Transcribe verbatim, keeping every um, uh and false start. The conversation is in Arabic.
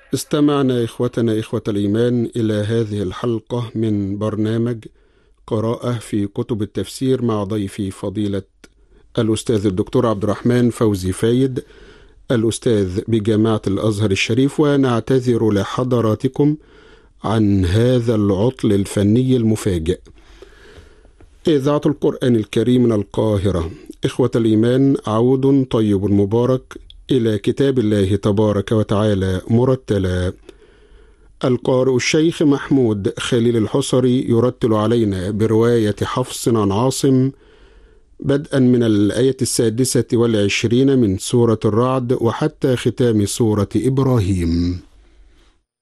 استمعنا إخوتنا إخوة الإيمان إلى هذه الحلقة من برنامج قراءة في كتب التفسير مع ضيفي فضيلة الأستاذ الدكتور عبد الرحمن فوزي فايد، الأستاذ بجامعة الأزهر الشريف. ونعتذر لحضراتكم عن هذا العطل الفني المفاجئ. إذاعة القرآن الكريم من القاهرة. إخوة الإيمان، عود طيب مبارك إلى كتاب الله تبارك وتعالى مرتلا. القارئ الشيخ محمود خليل الحصري يرتل علينا برواية حفص عن عاصم، بدءا من الآية السادسة والعشرين من سورة الرعد وحتى ختام سورة إبراهيم.